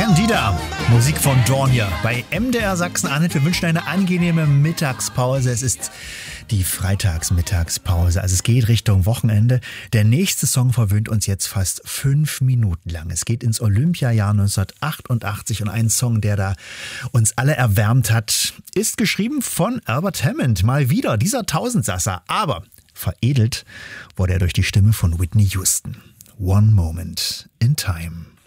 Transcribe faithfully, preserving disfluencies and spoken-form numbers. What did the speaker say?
Candida, Musik von Dornier bei M D R Sachsen-Anhalt. Wir wünschen eine angenehme Mittagspause. Es ist die Freitagsmittagspause, also es geht Richtung Wochenende. Der nächste Song verwöhnt uns jetzt fast fünf Minuten lang. Es geht ins Olympiajahr neunzehnhundertachtundachtzig und ein Song, der da uns alle erwärmt hat, ist geschrieben von Albert Hammond. Mal wieder dieser Tausendsasser, aber veredelt wurde er durch die Stimme von Whitney Houston. One Moment in Time.